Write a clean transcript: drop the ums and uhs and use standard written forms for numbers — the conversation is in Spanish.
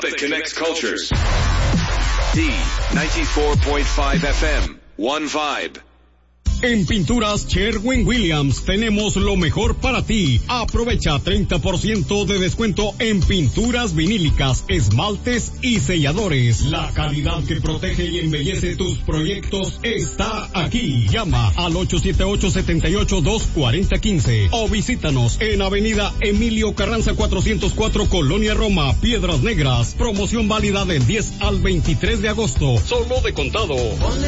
that connects cultures. D94.5 FM. One vibe. En Pinturas Sherwin-Williams tenemos lo mejor para ti. Aprovecha 30% de descuento en pinturas vinílicas, esmaltes y selladores. La calidad que protege y embellece tus proyectos está aquí. Llama al 878-78-240-15 o visítanos en Avenida Emilio Carranza 404, Colonia Roma, Piedras Negras. Promoción válida del 10 al 23 de agosto. Solo de contado.